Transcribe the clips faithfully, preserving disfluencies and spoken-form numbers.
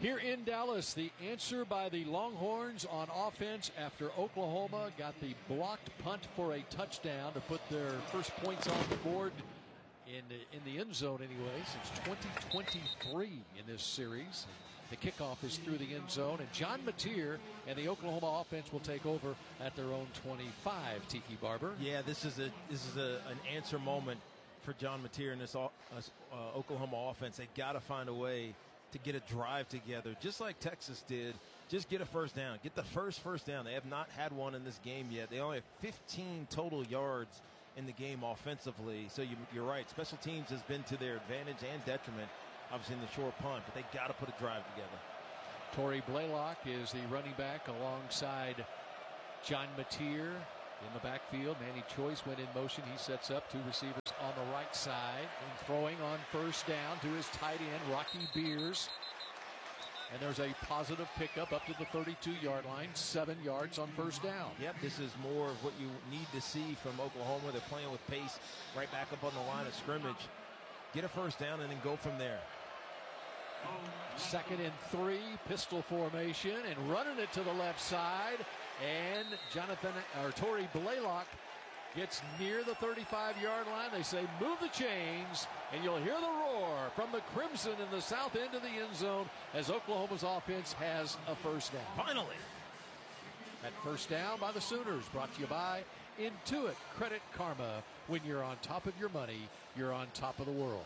Here in Dallas, the answer by the Longhorns on offense after Oklahoma got the blocked punt for a touchdown to put their first points on the board in the, in the end zone anyway since twenty twenty-three in this series. The kickoff is through the end zone, and John Mateer and the Oklahoma offense will take over at their own twenty-five. Tiki Barber. Yeah, this is a this is a, an answer moment for John Mateer and this uh, uh, Oklahoma offense. They got to find a way to get a drive together, just like Texas did. Just get a first down. Get the first first down. They have not had one in this game yet. They only have fifteen total yards in the game offensively. So you, you're right. Special teams has been to their advantage and detriment, obviously in the short punt, but they got to put a drive together. Torrey Blaylock is the running back alongside John Mateer in the backfield. Manny Choice went in motion. He sets up two receivers on the right side and throwing on first down to his tight end, Rocky Beers. And there's a positive pickup up to the thirty-two-yard line, seven yards on first down. Yep, this is more of what you need to see from Oklahoma. They're playing with pace right back up on the line of scrimmage. Get a first down and then go from there. Second and three, pistol formation, and running it to the left side. And Jonathan or Torrey Blaylock gets near the thirty-five-yard line. They say, move the chains, and you'll hear the roar from the Crimson in the south end of the end zone as Oklahoma's offense has a first down. Finally. That first down by the Sooners, brought to you by Intuit Credit Karma. When you're on top of your money, you're on top of the world.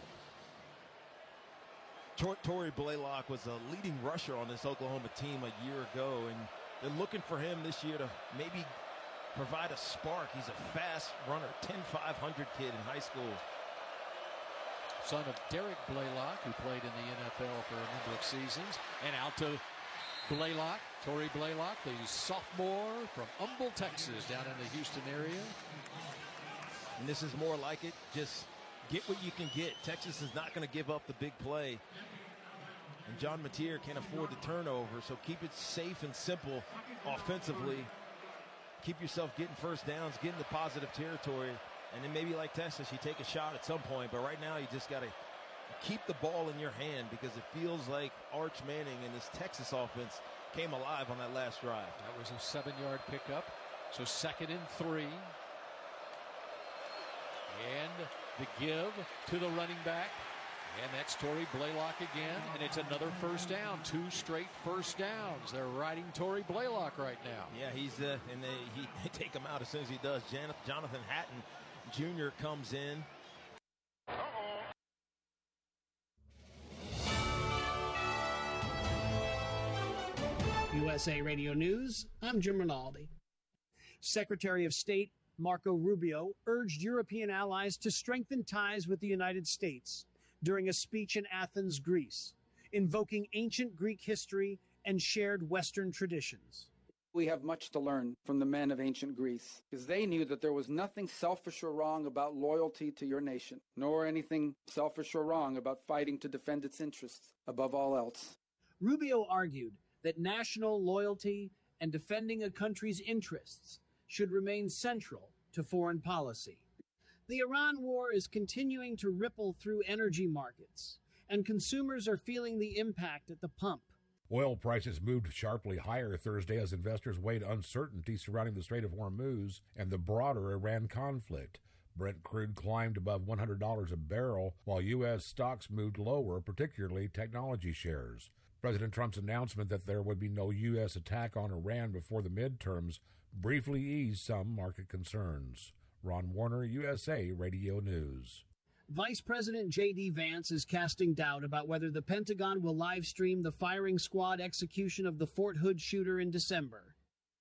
Torrey Blaylock was a leading rusher on this Oklahoma team a year ago, and they're looking for him this year to maybe provide a spark. He's a fast runner, ten five hundred kid in high school. Son of Derek Blaylock, who played in the N F L for a number of seasons. And out to Blaylock, Torrey Blaylock, the sophomore from Humble, Texas, down in the Houston area. And this is more like it. Just get what you can get. Texas is not going to give up the big play. And John Mateer can't afford the turnover, so keep it safe and simple offensively. Keep yourself getting first downs, get into positive territory, and then maybe like Texas, you take a shot at some point. But right now, you just got to keep the ball in your hand because it feels like Arch Manning and this Texas offense came alive on that last drive. That was a seven-yard pickup. So second and three. And the give to the running back. And that's Torrey Blaylock again. And it's another first down. Two straight first downs. They're riding Torrey Blaylock right now. Yeah, he's uh, and they, he, they take him out as soon as he does. Jan- Jonathan Hatton Junior comes in. Uh-oh. U S A Radio News, I'm Jim Rinaldi. Secretary of State Marco Rubio urged European allies to strengthen ties with the United States during a speech in Athens, Greece, invoking ancient Greek history and shared Western traditions. We have much to learn from the men of ancient Greece, because they knew that there was nothing selfish or wrong about loyalty to your nation, nor anything selfish or wrong about fighting to defend its interests above all else. Rubio argued that national loyalty and defending a country's interests should remain central to foreign policy. The Iran war is continuing to ripple through energy markets, and consumers are feeling the impact at the pump. Oil prices moved sharply higher Thursday as investors weighed uncertainty surrounding the Strait of Hormuz and the broader Iran conflict. Brent crude climbed above one hundred dollars a barrel, while U S stocks moved lower, particularly technology shares. President Trump's announcement that there would be no U S attack on Iran before the midterms briefly eased some market concerns. Ron Warner, U S A Radio News. Vice President J D. Vance is casting doubt about whether the Pentagon will live stream the firing squad execution of the Fort Hood shooter in December.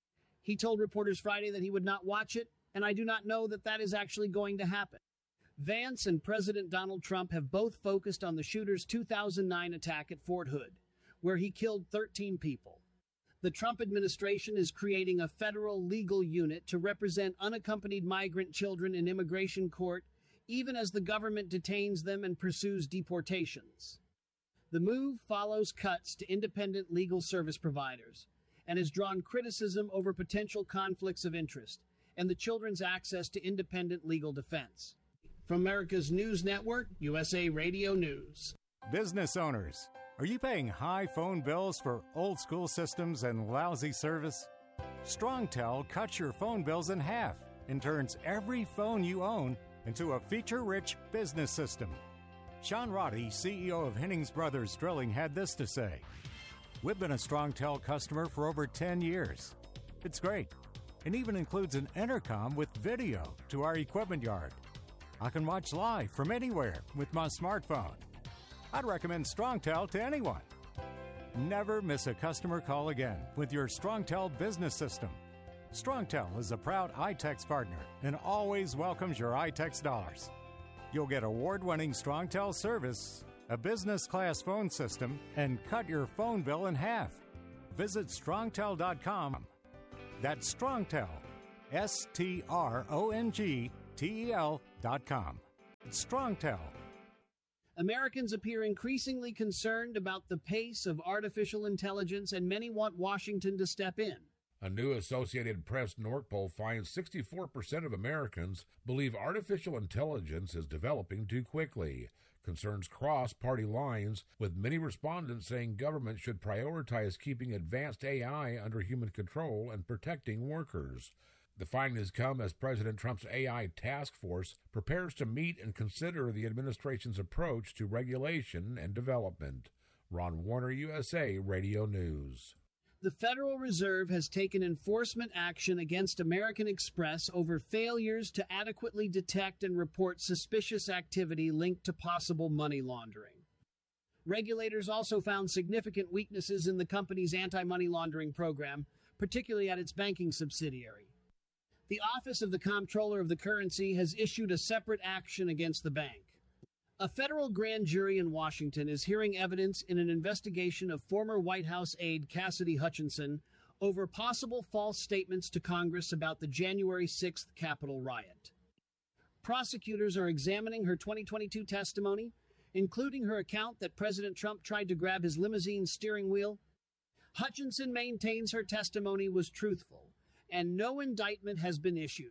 He told reporters Friday that he would not watch it, and I do not know that that is actually going to happen. Vance and President Donald Trump have both focused on the shooter's two thousand nine attack at Fort Hood, where he killed thirteen people. The Trump administration is creating a federal legal unit to represent unaccompanied migrant children in immigration court, even as the government detains them and pursues deportations. The move follows cuts to independent legal service providers and has drawn criticism over potential conflicts of interest and the children's access to independent legal defense. From America's News Network, U S A Radio News. Business owners, Are you paying high phone bills for old school systems and lousy service? StrongTel cuts your phone bills in half and turns every phone you own into a feature-rich business system. Sean Roddy, C E O of Hennings Brothers Drilling, had this to say. We've been a StrongTel customer for over ten years. It's great, and even includes an intercom with video to our equipment yard. I can watch live from anywhere with my smartphone. I'd recommend StrongTel to anyone. Never miss a customer call again with your StrongTel business system. StrongTel is a proud iTex partner and always welcomes your iTex dollars. You'll get award-winning StrongTel service, a business-class phone system, and cut your phone bill in half. Visit strongtel dot com. That's StrongTel, S T R O N G T E L dot com. It's StrongTel. Americans appear increasingly concerned about the pace of artificial intelligence, and many want Washington to step in. A new Associated Press North poll finds sixty-four percent of Americans believe artificial intelligence is developing too quickly. Concerns cross party lines, with many respondents saying government should prioritize keeping advanced A I under human control and protecting workers. The findings come as President Trump's A I task force prepares to meet and consider the administration's approach to regulation and development. Ron Warner, U S A Radio News. The Federal Reserve has taken enforcement action against American Express over failures to adequately detect and report suspicious activity linked to possible money laundering. Regulators also found significant weaknesses in the company's anti-money laundering program, particularly at its banking subsidiary. The Office of the Comptroller of the Currency has issued a separate action against the bank. A federal grand jury in Washington is hearing evidence in an investigation of former White House aide Cassidy Hutchinson over possible false statements to Congress about the January sixth Capitol riot. Prosecutors are examining her twenty twenty-two testimony, including her account that President Trump tried to grab his limousine steering wheel. Hutchinson maintains her testimony was truthful, and no indictment has been issued.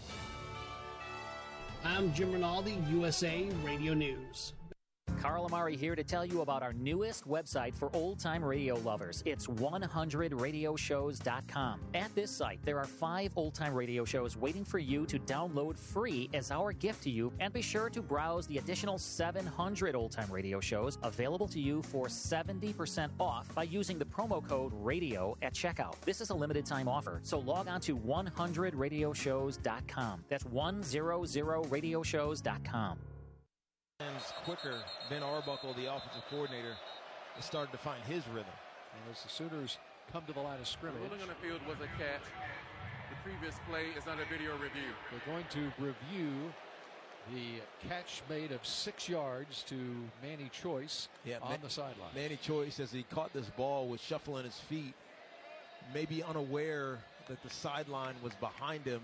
I'm Jim Rinaldi, U S A Radio News. Carl Amari here to tell you about our newest website for old-time radio lovers. It's one hundred radio shows dot com. At this site, there are five old-time radio shows waiting for you to download free as our gift to you, and be sure to browse the additional seven hundred old-time radio shows available to you for seventy percent off by using the promo code RADIO at checkout. This is a limited-time offer, so log on to one hundred radio shows dot com. That's one hundred radio shows dot com. Quicker, Ben Arbuckle, the offensive coordinator, has started to find his rhythm. And as the Sooners come to the line of scrimmage, The ruling on the field was a catch. The previous play is under video review. We're going to review the catch made of six yards to Manny Choice yeah, on Ma- the sideline. Manny Choice, as he caught this ball, was shuffling his feet, maybe unaware that the sideline was behind him.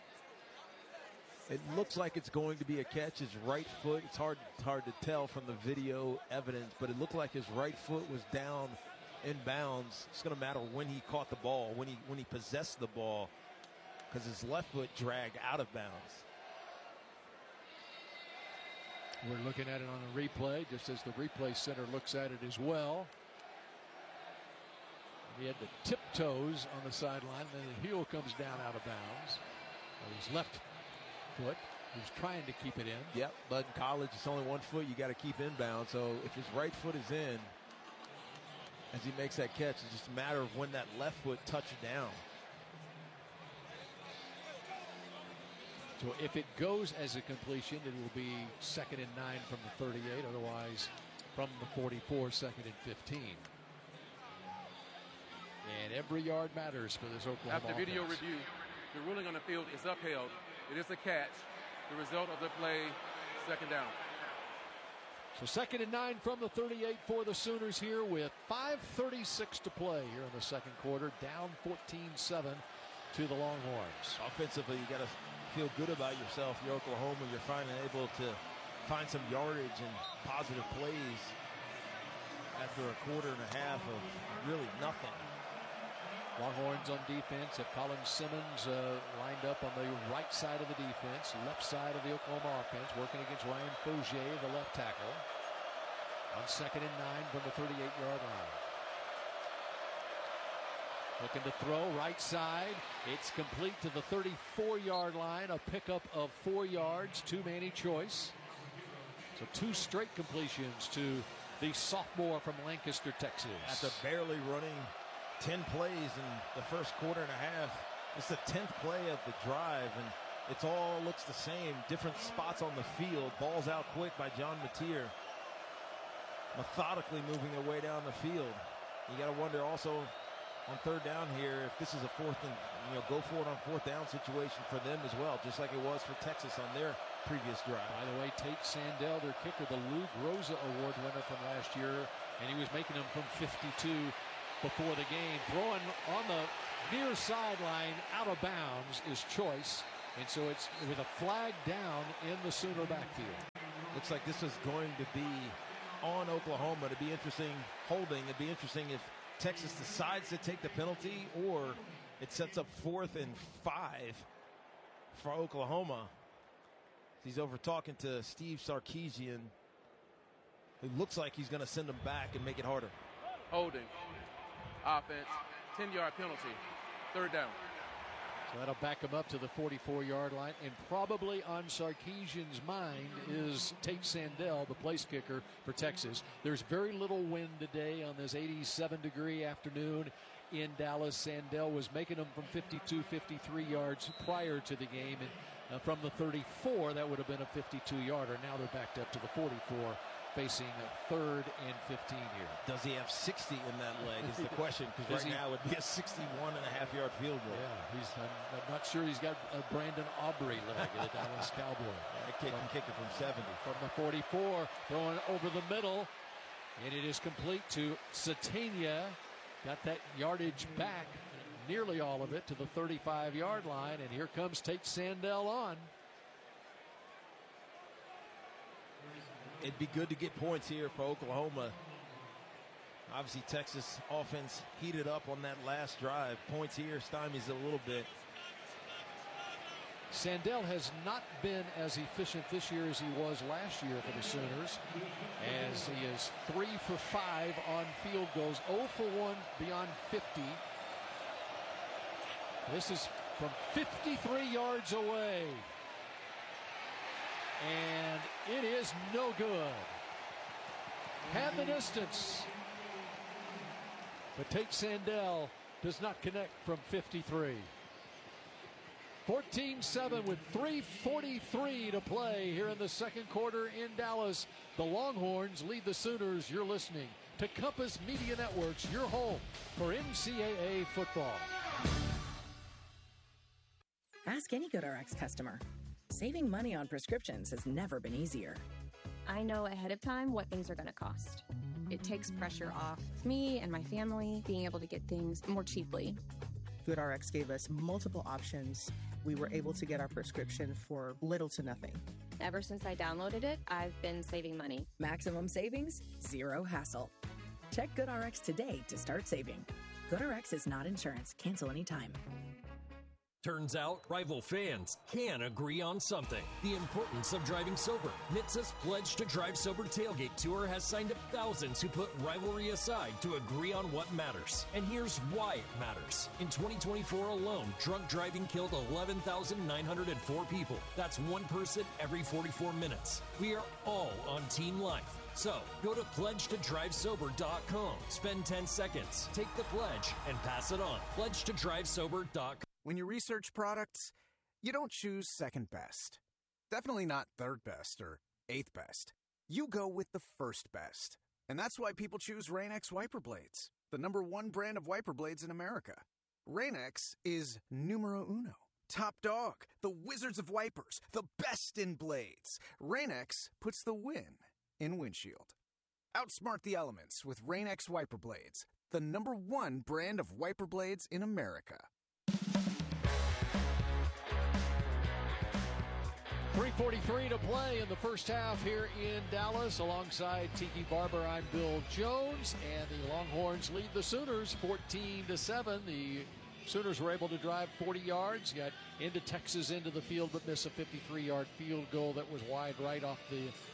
It looks like it's going to be a catch. His right foot, it's hard, it's hard to tell from the video evidence, but it looked like his right foot was down in bounds. It's going to matter when he caught the ball, when he when he possessed the ball, because his left foot dragged out of bounds. We're looking at it on the replay, just as the replay center looks at it as well. He had the tiptoes on the sideline, and then the heel comes down out of bounds. Well, his left foot. He was trying to keep it in. Yep, but in college, it's only one foot you got to keep inbound. So if his right foot is in, as he makes that catch, it's just a matter of when that left foot touches down. So if it goes as a completion, it will be second and nine from the thirty-eight. Otherwise, from the forty-four, second and fifteen. And every yard matters for this Oklahoma After video offense. review, the ruling on the field is upheld. It is a catch. The result of the play, second down. So second and nine from the thirty-eight for the Sooners here with five thirty-six to play here in the second quarter. Down fourteen seven to the Longhorns. Offensively, you got to feel good about yourself. You're Oklahoma. You're finally able to find some yardage and positive plays after a quarter and a half of really nothing. Longhorns on defense have Colin Simmons uh, lined up on the right side of the defense, left side of the Oklahoma offense, working against Ryan Faugier, the left tackle. on second and nine from the thirty-eight-yard line. Looking to throw right side. It's complete to the thirty-four-yard line. A pickup of four yards to Manny Choice. So two straight completions to the sophomore from Lancaster, Texas. After barely running ten plays in the first quarter and a half, it's the tenth play of the drive, and it's all looks the same. Different spots on the field. Balls out quick by John Mateer. Methodically moving their way down the field. You got to wonder also on third down here if this is a fourth and, you know, go for it on fourth down situation for them as well, just like it was for Texas on their previous drive. By the way, Tate Sandell, their kicker, the Lou Groza Award winner from last year, and he was making them from fifty-two before the game. Throwing on the near sideline out of bounds is Choice, and so it's with a flag down in the Sooner backfield. Looks like this is going to be on Oklahoma. To be interesting holding. It'd be interesting if Texas decides to take the penalty, or it sets up fourth and five for Oklahoma. He's over talking to Steve Sarkisian. It looks like he's going to send them back and make it harder. Holding. Offense. ten-yard penalty. Third down. So that'll back him up to the forty-four-yard line. And probably on Sarkisian's mind is Tate Sandell, the place kicker for Texas. There's very little wind today on this eighty-seven degree afternoon in Dallas. Sandell was making them from fifty-two, fifty-three yards prior to the game. And uh, from the thirty-four, that would have been a fifty-two-yarder. Now they're backed up to the forty-four, facing a third and fifteen here. Does he have sixty in that leg is the question, because right he, now it would be a sixty-one and a half yard field goal. Yeah, he's, I'm, I'm not sure he's got a Brandon Aubrey leg in the Dallas Cowboy. That kid can kick it from seventy. From the forty-four, throwing over the middle, and it is complete to Satania. Got that yardage back, nearly all of it, to the thirty-five-yard line, and here comes Tate Sandell on. It'd be good to get points here for Oklahoma. Obviously, Texas offense heated up on that last drive. Points here stymies a little bit. Sandell has not been as efficient this year as he was last year for the Sooners, as he is three for five on field goals, zero for one beyond fifty. This is from fifty-three yards away. And it is no good. Had the distance. But Tate Sandell does not connect from fifty-three. fourteen seven with three forty-three to play here in the second quarter in Dallas. The Longhorns lead the Sooners. You're listening to Compass Media Networks, your home for N C double A football. Ask any GoodRx customer. Saving money on prescriptions has never been easier. I know ahead of time what things are going to cost. It takes pressure off me and my family being able to get things more cheaply. GoodRx gave us multiple options. We were able to get our prescription for little to nothing. Ever since I downloaded it, I've been saving money. Maximum savings, zero hassle. Check GoodRx today to start saving. GoodRx is not insurance. Cancel anytime. Turns out, rival fans can agree on something. The importance of driving sober. N H T S A's Pledge to Drive Sober Tailgate Tour has signed up thousands who put rivalry aside to agree on what matters. And here's why it matters. In twenty twenty-four alone, drunk driving killed eleven thousand nine hundred four people. That's one person every forty-four minutes. We are all on Team Life. So, go to pledge to drive sober dot com. Spend ten seconds, take the pledge, and pass it on. pledge to drive sober dot com. When you research products, you don't choose second best. Definitely not third best or eighth best. You go with the first best. And that's why people choose Rain-X wiper blades, the number one brand of wiper blades in America. Rain-X is numero uno. Top dog, the wizards of wipers, the best in blades. Rain-X puts the win in windshield. Outsmart the elements with Rain-X wiper blades, the number one brand of wiper blades in America. three forty-three to play in the first half here in Dallas. Alongside Tiki Barber, I'm Bill Jones, and the Longhorns lead the Sooners fourteen to seven. The Sooners were able to drive forty yards, got into Texas into the field, but missed a fifty-three-yard field goal that was wide right off the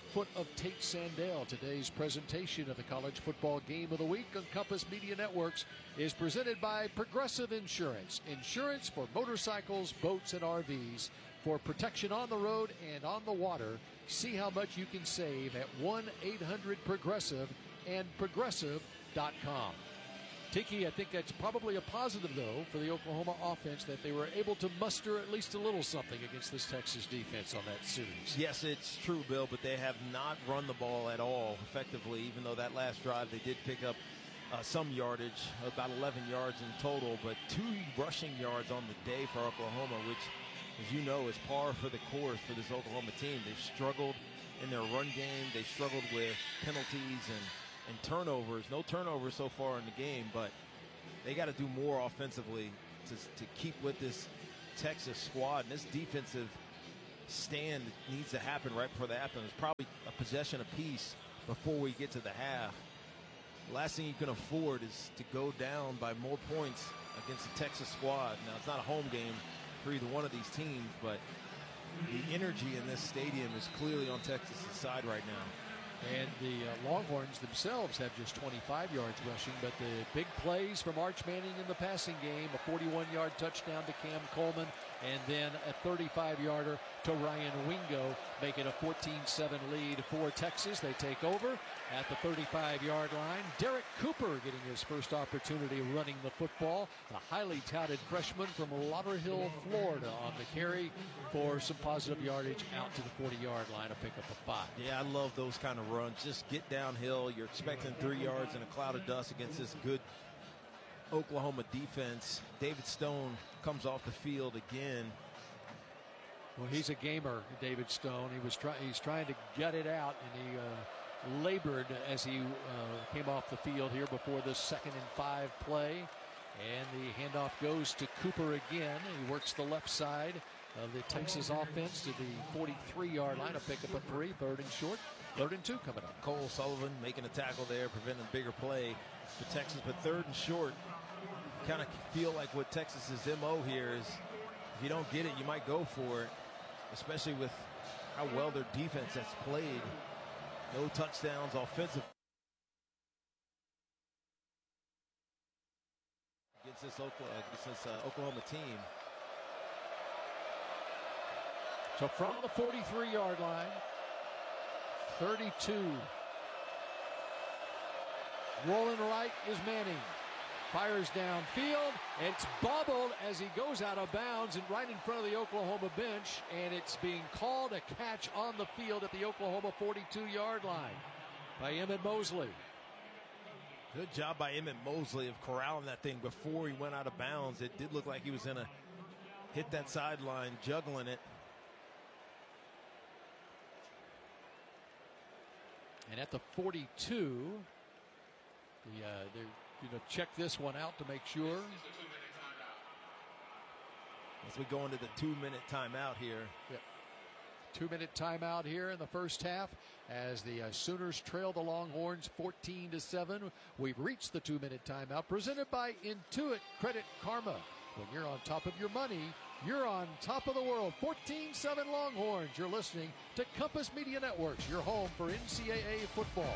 foot of Tate Sandell. Today's presentation of the College Football Game of the Week on Compass Media Networks is presented by Progressive Insurance. Insurance for motorcycles, boats, and R Vs. For protection on the road and on the water, see how much you can save at one eight hundred progressive and progressive dot com. Tiki, I think that's probably a positive, though, for the Oklahoma offense, that they were able to muster at least a little something against this Texas defense on that series. Yes, it's true, Bill, but they have not run the ball at all effectively, even though that last drive they did pick up uh, some yardage, about eleven yards in total, but two rushing yards on the day for Oklahoma, which, as you know, is par for the course for this Oklahoma team. They've struggled in their run game. They struggled with penalties and And turnovers. No turnovers so far in the game, but they got to do more offensively to, to keep with this Texas squad. And this defensive stand needs to happen right before the half. There's probably a possession apiece before we get to the half. The last thing you can afford is to go down by more points against the Texas squad. Now, it's not a home game for either one of these teams, but the energy in this stadium is clearly on Texas' side right now. And the uh, Longhorns themselves have just twenty-five yards rushing, but the big plays from Arch Manning in the passing game, a forty-one-yard touchdown to Cam Coleman, and then a thirty-five-yarder to Ryan Wingo, making a fourteen seven lead for Texas. They take over at the thirty-five-yard line. Derek Cooper getting his first opportunity running the football. The highly touted freshman from Lauderhill, Florida, on the carry for some positive yardage out to the forty-yard line, a pickup of five. Yeah, I love those kind of runs. Just get downhill. You're expecting three yards in a cloud of dust against this good Oklahoma defense. David Stone comes off the field again. Well, he's a gamer, David Stone. He was trying. He's trying to gut it out, and he uh, labored as he uh, came off the field here before this second and five play. And the handoff goes to Cooper again. He works the left side of the Texas offense to the forty-three-yard line. A pickup of three, third and short. Third and two coming up. Cole Sullivan making a tackle there, preventing a bigger play for Texas. But third and short, kind of feel like what Texas's M O here is, if you don't get it, you might go for it, especially with how well their defense has played. No touchdowns offensive against this Oklahoma, against this, uh, Oklahoma team. So from the forty-three-yard line, thirty-two. Rolling right is Manning. Fires downfield. It's bobbled as he goes out of bounds and right in front of the Oklahoma bench. And it's being called a catch on the field at the Oklahoma forty-two-yard line by Emmett Mosley. Good job by Emmett Mosley of corralling that thing before he went out of bounds. It did look like he was going to hit that sideline, juggling it. And at the forty-two, the, uh, they're going to check this one out to make sure. As we go into the two-minute timeout here. Yep. Two-minute timeout here in the first half as the uh, Sooners trail the Longhorns fourteen to seven. We've reached the two-minute timeout presented by Intuit Credit Karma. When you're on top of your money, you're on top of the world. fourteen seven Longhorns. You're listening to Compass Media Networks, your home for N C double A football.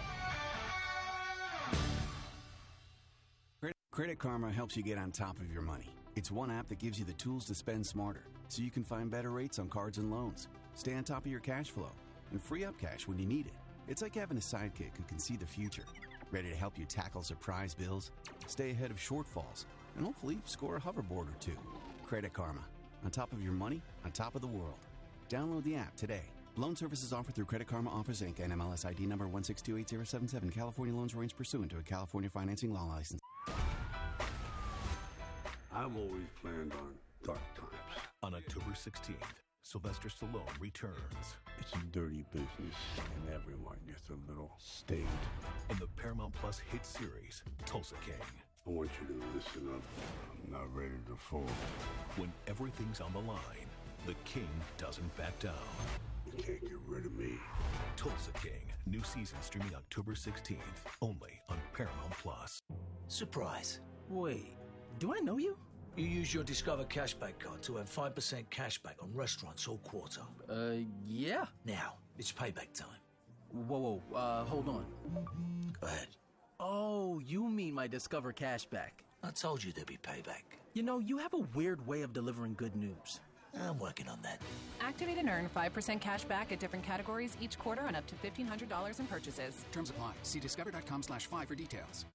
Credit Karma helps you get on top of your money. It's one app that gives you the tools to spend smarter, so you can find better rates on cards and loans, stay on top of your cash flow, and free up cash when you need it. It's like having a sidekick who can see the future, ready to help you tackle surprise bills, stay ahead of shortfalls, and hopefully score a hoverboard or two. Credit Karma. On top of your money, on top of the world. Download the app today. Loan services offered through Credit Karma Offers Incorporated and M L S I D number one six two eight zero seven seven. California loans arranged pursuant to a California financing law license. I've always planned on dark times. On October sixteenth, Sylvester Stallone returns. It's a dirty business, and everyone gets a little stained. In the Paramount Plus hit series, Tulsa King. I want you to listen up. I'm not ready to fall. When everything's on the line, the King doesn't back down. You can't get rid of me. Tulsa King, new season streaming October sixteenth, only on Paramount Plus. Surprise. Wait, do I know you? You use your Discover Cashback card to earn five percent cashback on restaurants all quarter. Uh, yeah. Now, it's payback time. Whoa, whoa, uh, hold on. Go ahead. Oh, you mean my Discover cashback. I told you there'd be payback. You know, you have a weird way of delivering good news. I'm working on that. Activate and earn five percent cash back at different categories each quarter on up to fifteen hundred dollars in purchases. Terms apply. See discover.com slash five for details.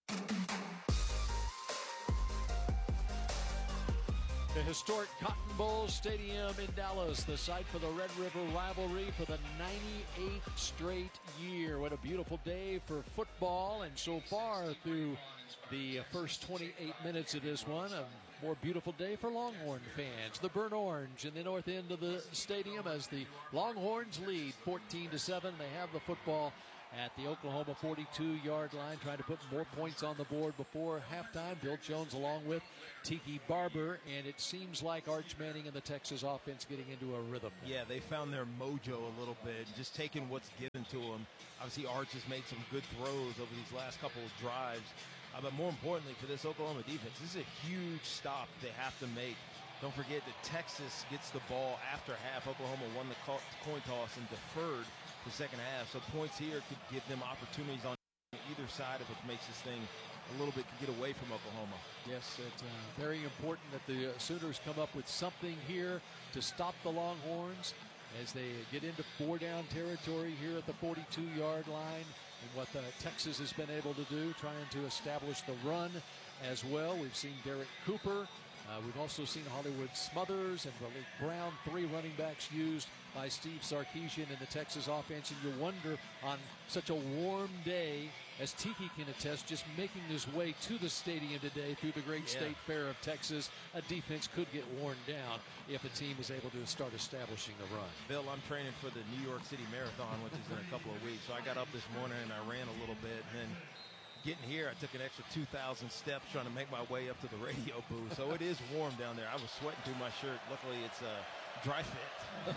The historic Cotton Bowl Stadium in Dallas, the site for the Red River rivalry for the ninety-eighth straight year. What a beautiful day for football, and so far through the first twenty-eight minutes of this one, a more beautiful day for Longhorn fans. The burnt orange in the north end of the stadium as the Longhorns lead fourteen to seven. They have the football at the Oklahoma forty-two-yard line, trying to put more points on the board before halftime. Bill Jones along with Tiki Barber, and it seems like Arch Manning and the Texas offense getting into a rhythm. Yeah, they found their mojo a little bit, just taking what's given to them. Obviously, Arch has made some good throws over these last couple of drives. Uh, but more importantly for this Oklahoma defense, this is a huge stop they have to make. Don't forget that Texas gets the ball after half. Oklahoma won the coin toss and deferred the second half. So points here could give them opportunities on either side if it makes this thing a little bit get away from Oklahoma. Yes, it's uh, very important that the uh, Sooners come up with something here to stop the Longhorns as they get into four-down territory here at the forty-two-yard line. And what uh, Texas has been able to do, trying to establish the run as well. We've seen Derek Cooper. Uh, we've also seen Hollywood Smothers and Malik Brown, three running backs used by Steve Sarkisian in the Texas offense. And you wonder on such a warm day, as Tiki can attest, just making his way to the stadium today through the great Yeah. state fair of Texas, a defense could get worn down if a team is able to start establishing the run. Bill, I'm training for the New York City Marathon, which is in a couple of weeks. So I got up this morning and I ran a little bit, and then getting here, I took an extra two thousand steps trying to make my way up to the radio booth. So it is warm down there. I was sweating through my shirt. Luckily, it's a dry fit.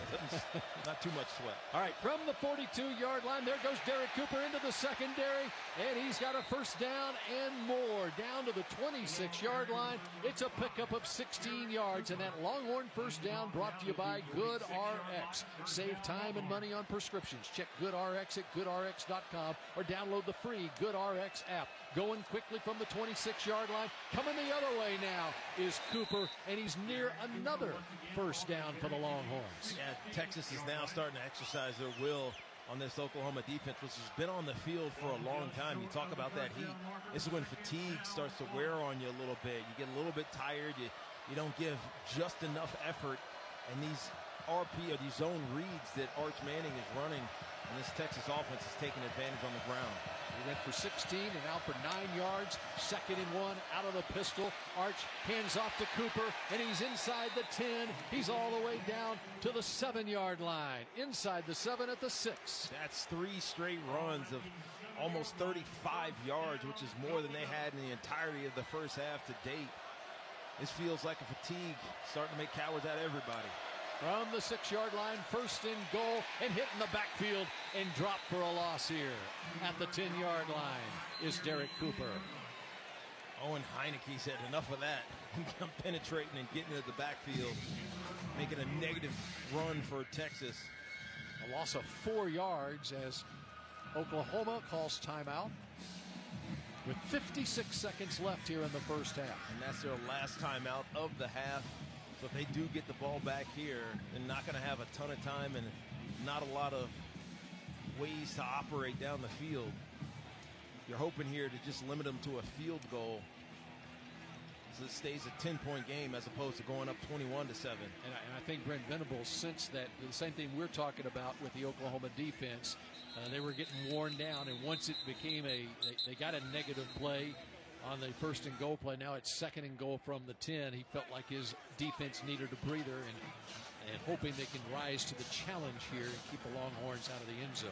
Not too much sweat. All right, from the forty-two-yard line, there goes Derek Cooper into the secondary, and he's got a first down and more. Down to the twenty-six-yard line. It's a pickup of sixteen yards, and that Longhorn first down brought to you by Good R X. Save time and money on prescriptions. Check Good R X at good R X dot com or download the free Good R X app. Going quickly from the twenty-six-yard line. Coming the other way now is Cooper, and he's near another first down for the Longhorns. Yeah, Texas is now starting to exercise their will on this Oklahoma defense, which has been on the field for a long time. You talk about that heat. This is when fatigue starts to wear on you a little bit. You get a little bit tired. You, you don't give just enough effort. And these R P or these zone reads that Arch Manning is running, and this Texas offense is taking advantage on the ground. He went for sixteen and now for nine yards. Second and one out of the pistol. Arch hands off to Cooper, and he's inside the ten. He's all the way down to the seven-yard line. Inside the seven at the six. That's three straight runs of almost thirty-five yards, which is more than they had in the entirety of the first half to date. This feels like a fatigue starting to make cowards out of everybody. From the six-yard line, first and goal, and hit in the backfield and drop for a loss here. At the ten-yard line is Derek Cooper. Owen Heineke said enough of that. I'm penetrating and getting into the backfield, making a negative run for Texas. A loss of four yards as Oklahoma calls timeout with fifty-six seconds left here in the first half. And that's their last timeout of the half. So if they do get the ball back here, they're not going to have a ton of time and not a lot of ways to operate down the field. You're hoping here to just limit them to a field goal so it stays a ten-point game as opposed to going up twenty-one to seven. And I, and I think Brent Venables sensed that the same thing we're talking about with the Oklahoma defense. Uh, they were getting worn down, and once it became a, they, they got a negative play on the first and goal play. Now it's second and goal from the ten. He felt like his defense needed a breather, and and hoping they can rise to the challenge here and keep the Longhorns out of the end zone.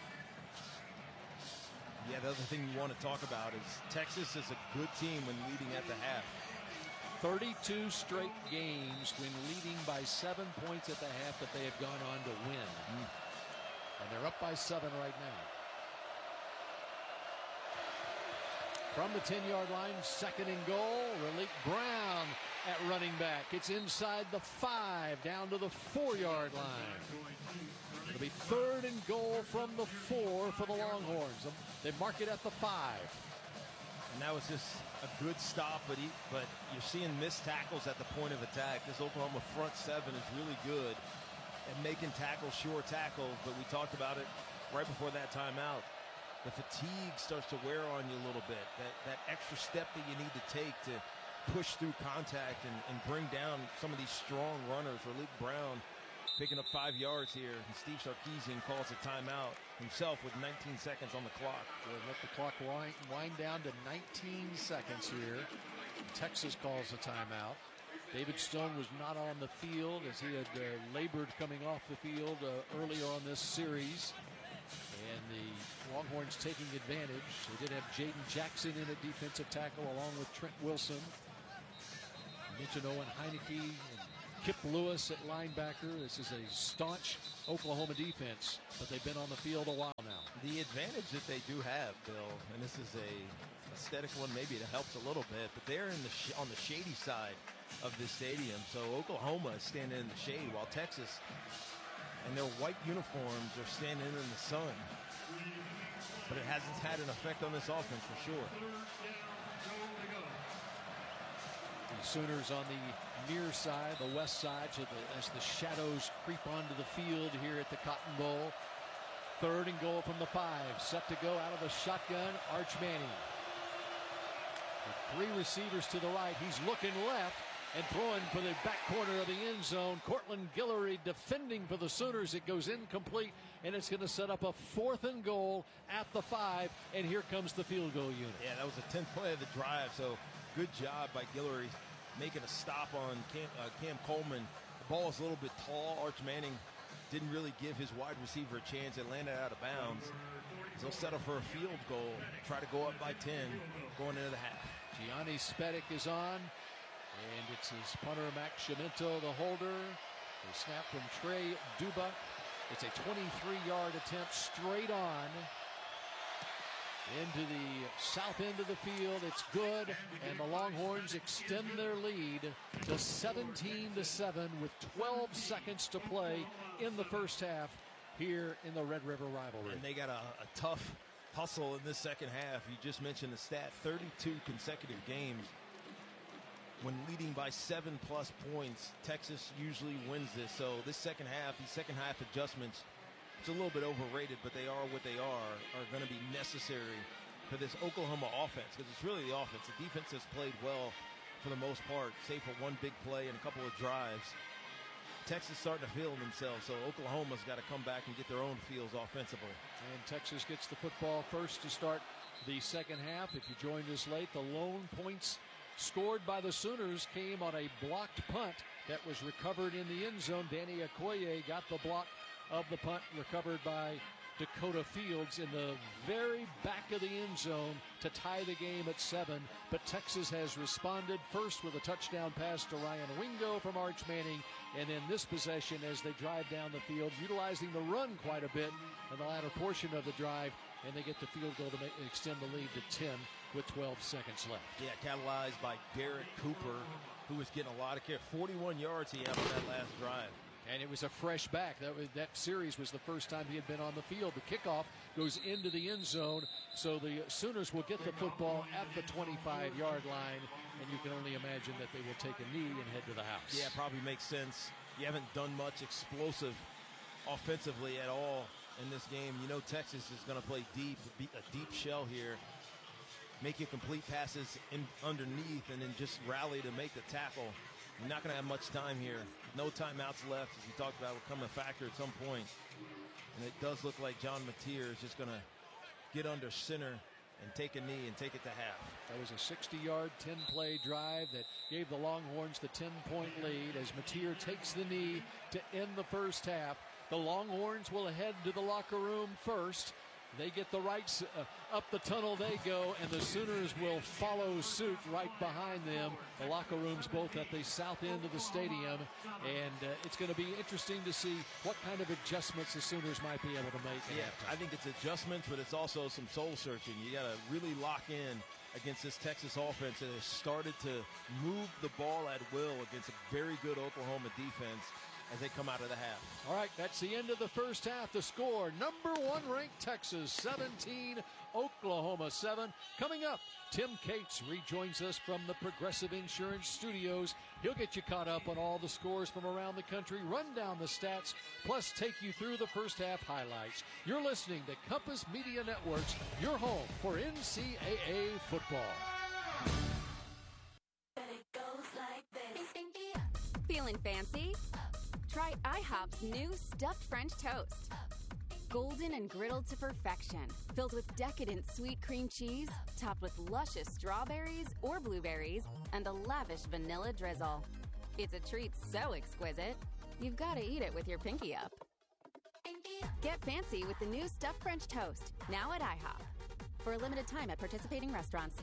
Yeah, the other thing you want to talk about is Texas is a good team when leading at the half. thirty-two straight games when leading by seven points at the half that they have gone on to win. Mm. And they're up by seven right now. from the ten-yard line, second and goal. Raleigh Brown at running back. It's inside the five, down to the four-yard line. It'll be third and goal from the four for the Longhorns. They mark it at the five. And that was just a good stop, but he, but you're seeing missed tackles at the point of attack. This Oklahoma front seven is really good at making tackles, sure tackles, but we talked about it right before that timeout. The fatigue starts to wear on you a little bit. That that extra step that you need to take to push through contact and, and bring down some of these strong runners. Raleigh Brown picking up five yards here, and Steve Sarkisian calls a timeout himself with nineteen seconds on the clock. We'll let the clock wind, wind down to nineteen seconds here. Texas calls a timeout. David Stone was not on the field as he had uh, labored coming off the field uh, earlier on this series. And the Longhorns taking advantage. They did have Jaden Jackson in at defensive tackle along with Trent Wilson. I mentioned Owen Heineke and Kip Lewis at linebacker. This is a staunch Oklahoma defense, but they've been on the field a while now. The advantage that they do have, Bill, and this is a aesthetic one, maybe it helps a little bit, but they're in the sh- on the shady side of the stadium. So Oklahoma is standing in the shade while Texas and their white uniforms are standing in the sun. But it hasn't had an effect on this offense for sure. The Sooners on the near side, the west side, so the, as the shadows creep onto the field here at the Cotton Bowl. Third and goal from the five. Set to go out of the shotgun, Arch Manning. With three receivers to the right. He's looking left and throwing for the back corner of the end zone. Cortland Guillory defending for the Sooners. It goes incomplete, and it's going to set up a fourth and goal at the five. And here comes the field goal unit. Yeah, that was the tenth play of the drive, so good job by Guillory making a stop on Cam, uh, Cam Coleman. The ball is a little bit tall. Arch Manning didn't really give his wide receiver a chance. It landed out of bounds. He'll settle for a field goal, try to go up by ten going into the half. Gianni Spedic is on, and it's his punter, Mac Cimento, the holder. A snap from Trey Duba. It's a twenty-three yard attempt straight on into the south end of the field. It's good, and the Longhorns extend their lead to seventeen to seven with twelve seconds to play in the first half here in the Red River rivalry. And they got a, a tough hustle in this second half. You just mentioned the stat, thirty-two consecutive games when leading by seven plus points. Texas usually wins this. So this second half, these second half adjustments, it's a little bit overrated, but they are what they are, are going to be necessary for this Oklahoma offense, because it's really the offense. The defense has played well for the most part, save for one big play and a couple of drives. Texas starting to feel themselves, so Oklahoma's got to come back and get their own feels offensively. And Texas gets the football first to start the second half. If you joined us late, the lone points scored by the Sooners came on a blocked punt that was recovered in the end zone. Danny Okoye got the block of the punt, recovered by Dakota Fields in the very back of the end zone to tie the game at seven. But Texas has responded first with a touchdown pass to Ryan Wingo from Arch Manning, and then this possession as they drive down the field, utilizing the run quite a bit in the latter portion of the drive, and they get the field goal to make, extend the lead to ten with twelve seconds left. Yeah, catalyzed by Garrett Cooper, who was getting a lot of care. forty-one yards he had on that last drive. And it was a fresh back. That was, that series was the first time he had been on the field. The kickoff goes into the end zone, so the Sooners will get the football at the twenty-five yard line, and you can only imagine that they will take a knee and head to the house. Yeah, probably makes sense. You haven't done much explosive offensively at all in this game. You know Texas is going to play deep, a deep shell here, making complete passes in underneath, and then just rally to make the tackle. You're not going to have much time here. No timeouts left, as we talked about, will come a factor at some point. And it does look like John Mateer is just going to get under center and take a knee and take it to half. That was a sixty yard, ten play drive that gave the Longhorns the ten point lead as Mateer takes the knee to end the first half. The Longhorns will head to the locker room first. They get the rights uh, up the tunnel they go, and the Sooners will follow suit right behind them. The locker rooms both at the south end of the stadium, and uh, it's going to be interesting to see what kind of adjustments the Sooners might be able to make. Yeah, I think it's adjustments, but it's also some soul searching. You got to really lock in against this Texas offense that has started to move the ball at will against a very good Oklahoma defense as they come out of the half. All right, that's the end of the first half. The score, number one ranked Texas seventeen, Oklahoma seven. Coming up, Tim Cates rejoins us from the Progressive Insurance Studios. He'll get you caught up on all the scores from around the country, run down the stats, plus take you through the first half highlights. You're listening to Compass Media Networks, your home for N C double A football. Feeling fancy? Try IHOP's new stuffed French toast. Golden and griddled to perfection, filled with decadent sweet cream cheese, topped with luscious strawberries or blueberries, and a lavish vanilla drizzle. It's a treat so exquisite, you've got to eat it with your pinky up. Get fancy with the new stuffed French toast, now at IHOP. For a limited time at participating restaurants.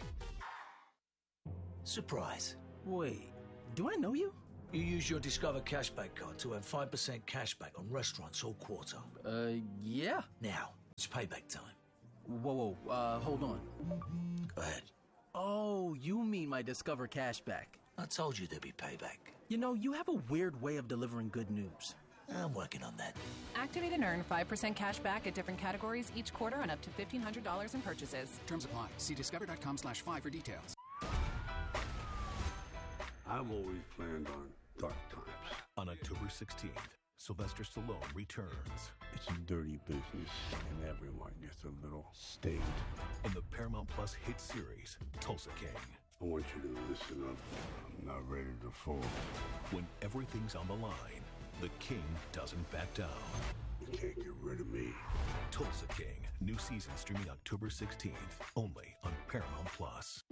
Surprise. Wait, do I know you? You use your Discover Cashback card to have five percent cashback on restaurants all quarter. Uh, yeah. Now, it's payback time. Whoa, whoa, uh, hold on. Go ahead. Oh, you mean my Discover Cashback. I told you there'd be payback. You know, you have a weird way of delivering good news. I'm working on that. Activate and earn five percent cash back at different categories each quarter on up to fifteen hundred dollars in purchases. Terms apply. See discover.com slash five for details. I've always planned on dark times. On October sixteenth, Sylvester Stallone returns. It's a dirty business, and everyone gets a little state. In the Paramount Plus hit series, Tulsa King. I want you to listen up. I'm not ready to fall. When everything's on the line, the King doesn't back down. You can't get rid of me. Tulsa King, new season streaming October sixteenth, only on Paramount Plus.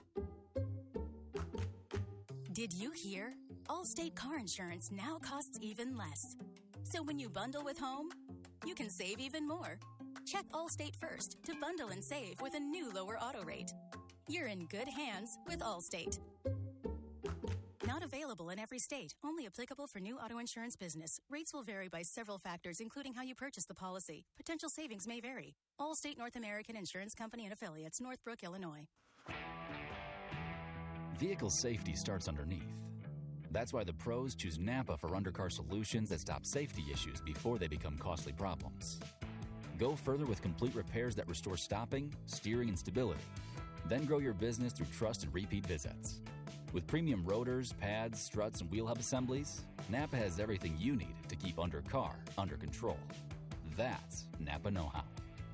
Did you hear? Allstate car insurance now costs even less. So when you bundle with home, you can save even more. Check Allstate first to bundle and save with a new lower auto rate. You're in good hands with Allstate. Not available in every state. Only applicable for new auto insurance business. Rates will vary by several factors, including how you purchase the policy. Potential savings may vary. Allstate North American Insurance Company and Affiliates, Northbrook, Illinois. Vehicle safety starts underneath. That's why the pros choose Napa for undercar solutions that stop safety issues before they become costly problems. Go further with complete repairs that restore stopping, steering, and stability. Then grow your business through trust and repeat visits. With premium rotors, pads, struts, and wheel hub assemblies, Napa has everything you need to keep undercar under control. That's Napa know-how.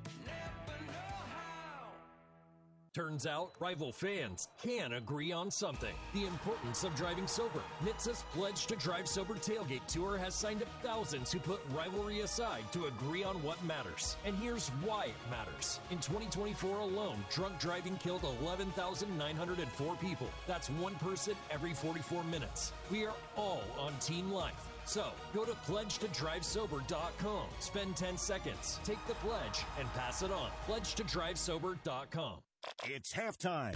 Turns out, rival fans can agree on something. The importance of driving sober. N H T S A's Pledge to Drive Sober Tailgate Tour has signed up thousands who put rivalry aside to agree on what matters. And here's why it matters. In twenty twenty-four alone, drunk driving killed eleven thousand nine hundred four people. That's one person every forty-four minutes. We are all on Team Life. So, go to pledge to drive sober dot com. Spend ten seconds, take the pledge, and pass it on. pledge to drive sober dot com. It's halftime.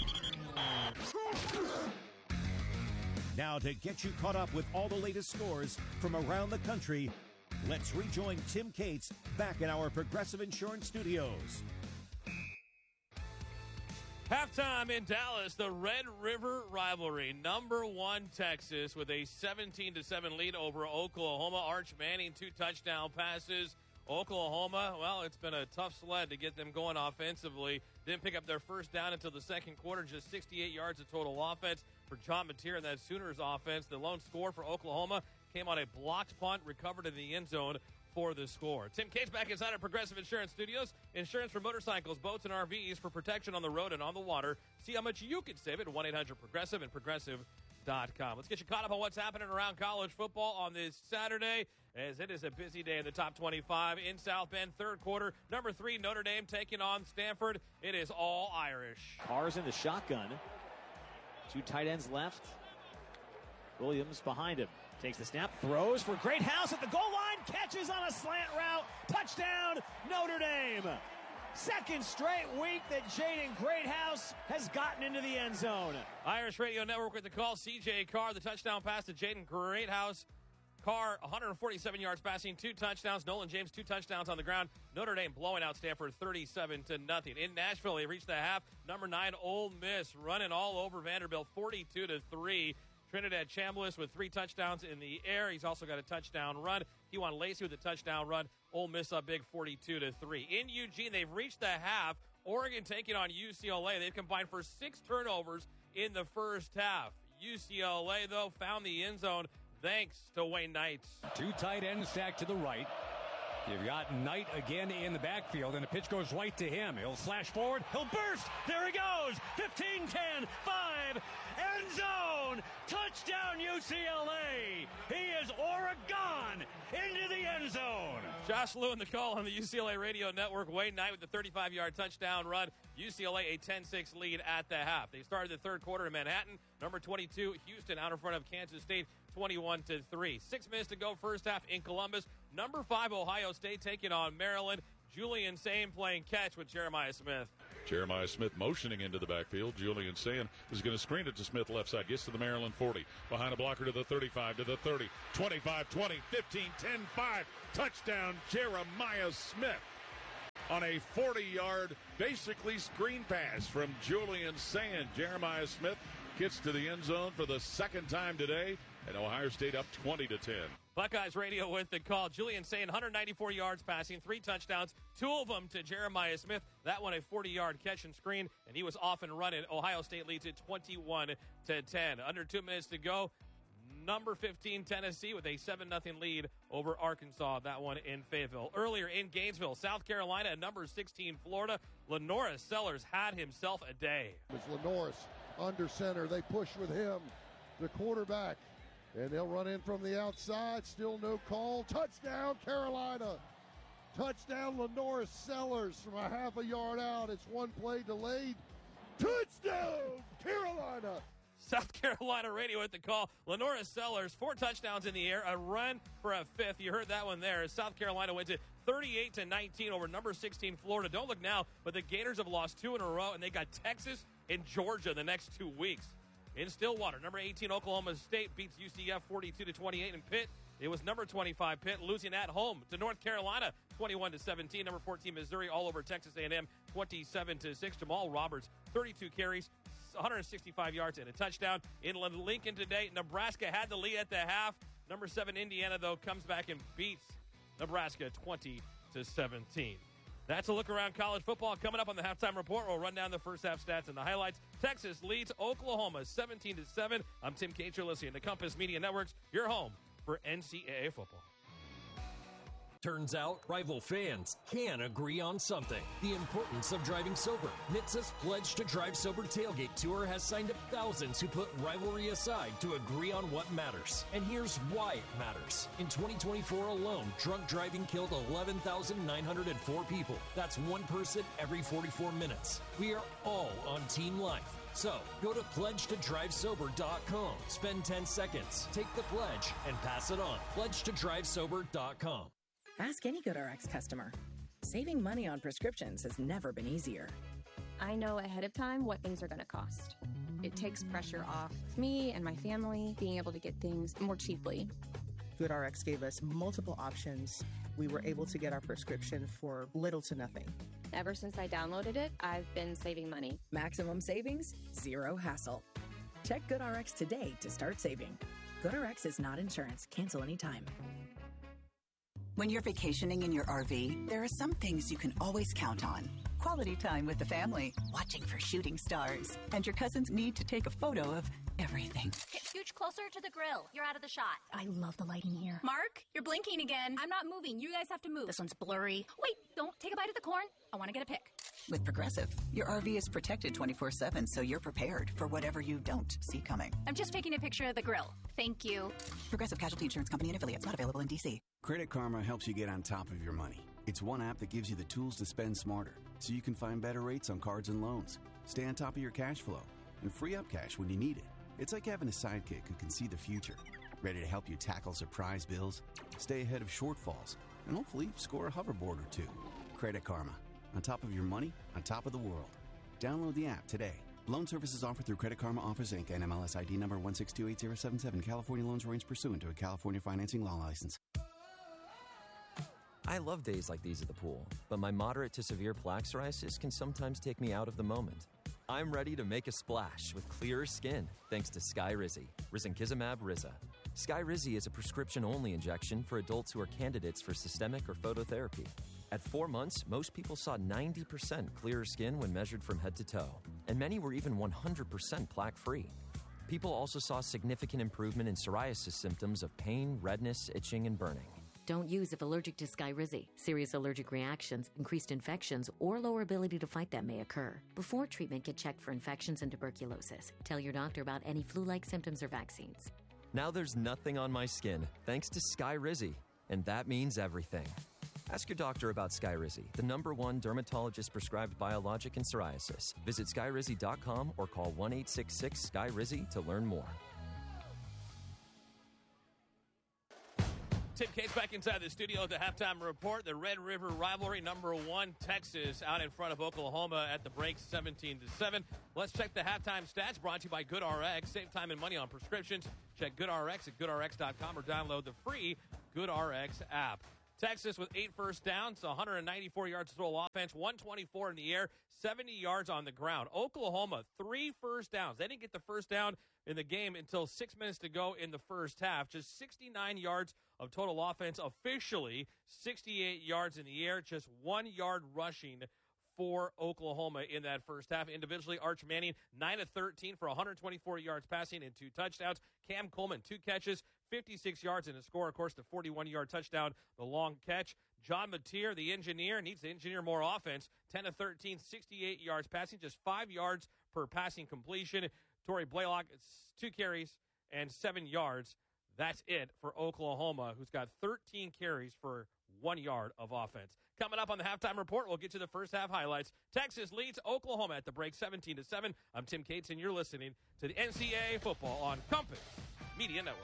Now, to get you caught up with all the latest scores from around the country, let's rejoin Tim Cates back in our Progressive Insurance Studios. Halftime in Dallas, the Red River rivalry. Number one Texas with a seventeen to seven lead over Oklahoma. Arch Manning, two touchdown passes. Oklahoma, well, it's been a tough sled to get them going offensively. Didn't pick up their first down until the second quarter, just sixty-eight yards of total offense for John Mateer and that Sooners offense. The lone score for Oklahoma came on a blocked punt, recovered in the end zone for the score. Tim Cates back inside our Progressive Insurance Studios. Insurance for motorcycles, boats, and R Vs for protection on the road and on the water. See how much you can save at one eight hundred progressive and progressive dot com. Let's get you caught up on what's happening around college football on this Saturday, as it is a busy day in the top twenty-five in South Bend. Third quarter, number three Notre Dame taking on Stanford. It is all Irish. Carr's in the shotgun. Two tight ends left. Williams behind him. Takes the snap, throws for Greathouse at the goal line, catches on a slant route, touchdown, Notre Dame. Second straight week that Jaden Greathouse has gotten into the end zone. Irish Radio Network with the call. C J Carr, the touchdown pass to Jaden Greathouse. Carr, one hundred forty-seven yards passing, two touchdowns. Nolan James, two touchdowns on the ground. Notre Dame blowing out Stanford thirty-seven to nothing. In Nashville, they reached the half. Number nine, Ole Miss, running all over Vanderbilt, forty-two to three. Trinidad Chambliss with three touchdowns in the air. He's also got a touchdown run. Kewan Lacey with a touchdown run. Ole Miss up big, forty-two to three. In Eugene, they've reached the half. Oregon taking on U C L A. They've combined for six turnovers in the first half. U C L A, though, found the end zone thanks to Wayne Knight. Two tight ends stacked to the right. You've got Knight again in the backfield, and the pitch goes right to him. He'll slash forward. He'll burst. There he goes. fifteen ten, five, end zone. Touchdown U C L A. He is Oregon into the end zone. Josh Lewin, the call on the U C L A radio network. Wayne Knight with the thirty-five-yard touchdown run. U C L A a ten six lead at the half. They started the third quarter in Manhattan. Number twenty-two, Houston, out in front of Kansas State, twenty-one to three. Six minutes to go first half in Columbus. Number five, Ohio State taking on Maryland. Julian Sain playing catch with Jeremiah Smith. Jeremiah Smith motioning into the backfield. Julian Sain is going to screen it to Smith left side. Gets to the Maryland forty. Behind a blocker to the thirty-five, to the thirty. twenty-five twenty, fifteen ten, five. Touchdown Jeremiah Smith on a forty-yard, basically screen pass from Julian Sain. Jeremiah Smith gets to the end zone for the second time today, and Ohio State up twenty to ten. Buckeyes radio with the call. Julian Sain, one hundred ninety-four yards passing, three touchdowns, two of them to Jeremiah Smith. That one a forty-yard catch and screen, and he was off and running. Ohio State leads it twenty-one to ten. Under two minutes to go. Number fifteen, Tennessee, with a seven nothing lead over Arkansas. That one in Fayetteville. Earlier in Gainesville, South Carolina, and number sixteen, Florida, Lenoris Sellers had himself a day. It's Lenoris under center. They push with him, the quarterback, and they'll run in from the outside. Still no call. Touchdown, Carolina. Touchdown, Lenoris Sellers from a half a yard out. It's one play delayed. Touchdown, Carolina. South Carolina radio at the call. Lenoris Sellers, four touchdowns in the air, a run for a fifth. You heard that one there. South Carolina wins it thirty-eight to nineteen over number sixteen, Florida. Don't look now, but the Gators have lost two in a row, and they got Texas and Georgia the next two weeks. In Stillwater, number eighteen, Oklahoma State beats U C F forty-two to twenty-eight. In Pitt, it was number twenty-five, Pitt, losing at home to North Carolina, twenty-one to seventeen. Number fourteen, Missouri, all over Texas A and M, twenty-seven to six. Jamal Roberts, thirty-two carries, one hundred sixty-five yards and a touchdown. In Lincoln today, Nebraska had the lead at the half. Number seven, Indiana, though, comes back and beats Nebraska twenty to seventeen. That's a look around college football. Coming up on the halftime report, we'll run down the first half stats and the highlights. Texas leads Oklahoma seventeen to seven. I'm Tim Cates. You're listening to Compass Media Networks, your home for N C double A football. Turns out, rival fans can agree on something. The importance of driving sober. N H T S A's Pledge to Drive Sober Tailgate Tour has signed up thousands who put rivalry aside to agree on what matters. And here's why it matters. In twenty twenty-four alone, drunk driving killed eleven thousand nine hundred four people. That's one person every forty-four minutes. We are all on Team Life. So, go to pledge to drive sober dot com. Spend ten seconds, take the pledge, and pass it on. pledge to drive sober dot com. Ask any GoodRx customer. Saving money on prescriptions has never been easier. I know ahead of time what things are going to cost. It takes pressure off me and my family being able to get things more cheaply. GoodRx gave us multiple options. We were able to get our prescription for little to nothing. Ever since I downloaded it, I've been saving money. Maximum savings, zero hassle. Check GoodRx today to start saving. GoodRx is not insurance. Cancel anytime. When you're vacationing in your R V, there are some things you can always count on. Quality time with the family, watching for shooting stars, and your cousin's need to take a photo of everything. Scooch closer to the grill. You're out of the shot. I love the lighting here. Mark, you're blinking again. I'm not moving. You guys have to move. This one's blurry. Wait, don't take a bite of the corn. I want to get a pic. With Progressive, your R V is protected twenty-four seven, so you're prepared for whatever you don't see coming. I'm just taking a picture of the grill. Thank you. Progressive Casualty Insurance Company and affiliates, not available in D C. Credit Karma helps you get on top of your money. It's one app that gives you the tools to spend smarter, so you can find better rates on cards and loans, stay on top of your cash flow, and free up cash when you need it. It's like having a sidekick who can see the future, ready to help you tackle surprise bills, stay ahead of shortfalls, and hopefully score a hoverboard or two. Credit Karma. On top of your money, on top of the world. Download the app today. Loan services offered through Credit Karma Offers, Incorporated, N M L S I D number one six two eight zero seven seven. California loans arranged pursuant to a California financing law license. I love days like these at the pool, but my moderate to severe plaque psoriasis can sometimes take me out of the moment. I'm ready to make a splash with clearer skin thanks to Skyrizi, risankizumab Riza. Skyrizi is a prescription-only injection for adults who are candidates for systemic or phototherapy. At four months, most people saw ninety percent clearer skin when measured from head to toe, and many were even one hundred percent plaque-free. People also saw significant improvement in psoriasis symptoms of pain, redness, itching, and burning. Don't use if allergic to Skyrizi. Serious allergic reactions, increased infections, or lower ability to fight them may occur. Before treatment, get checked for infections and tuberculosis. Tell your doctor about any flu-like symptoms or vaccines. Now there's nothing on my skin thanks to Skyrizi, and that means everything. Ask your doctor about Skyrizi, the number one dermatologist-prescribed biologic in psoriasis. Visit Skyrizi dot com or call one eight six six S K Y R I Z I to learn more. Tim Cates back inside the studio at the halftime report. The Red River rivalry, number one, Texas, out in front of Oklahoma at the break, seventeen to seven. Let's check the halftime stats brought to you by GoodRx. Save time and money on prescriptions. Check GoodRx at good R X dot com or download the free GoodRx app. Texas with eight first downs, one hundred ninety-four yards total offense, one twenty-four in the air, seventy yards on the ground. Oklahoma, three first downs. They didn't get the first down in the game until six minutes to go in the first half. Just sixty-nine yards of total offense officially, sixty-eight yards in the air, just one yard rushing for Oklahoma in that first half. Individually, Arch Manning, nine of thirteen for one hundred twenty-four yards passing and two touchdowns. Cam Coleman, two catches, fifty-six yards and a score. Of course, the forty-one-yard touchdown, the long catch. John Mateer, the engineer, needs to engineer more offense. ten of thirteen, sixty-eight yards passing, just five yards per passing completion. Torrey Blaylock, two carries and seven yards. That's it for Oklahoma, who's got thirteen carries for one yard of offense. Coming up on the halftime report, we'll get to the first half highlights. Texas leads Oklahoma at the break, seventeen to seven. I'm Tim Cates, and you're listening to the N C double A football on Compass Media Network.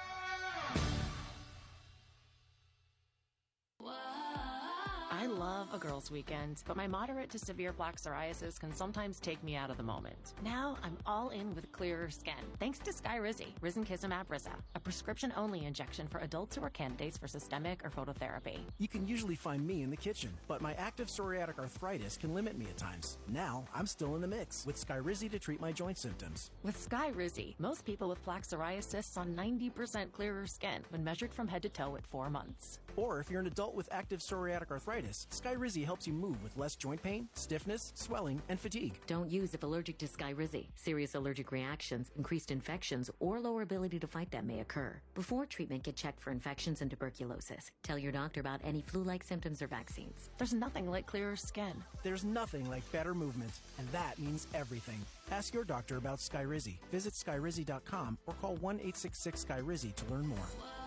I love a girls' weekend, but my moderate to severe plaque psoriasis can sometimes take me out of the moment. Now I'm all in with clearer skin, thanks to Skyrizi, risankizumab Riza, a prescription-only injection for adults who are candidates for systemic or phototherapy. You can usually find me in the kitchen, but my active psoriatic arthritis can limit me at times. Now I'm still in the mix with Skyrizi to treat my joint symptoms. With Skyrizi, most people with plaque psoriasis saw ninety percent clearer skin when measured from head to toe at four months. Or if you're an adult with active psoriatic arthritis, Skyrizi helps you move with less joint pain, stiffness, swelling, and fatigue. Don't use if allergic to Skyrizi. Serious allergic reactions, increased infections, or lower ability to fight them may occur. Before treatment, get checked for infections and tuberculosis. Tell your doctor about any flu-like symptoms or vaccines. There's nothing like clearer skin. There's nothing like better movement, and that means everything. Ask your doctor about Skyrizi. Visit Sky R I Z I dot com or call one eight six six S K Y R I Z I to learn more.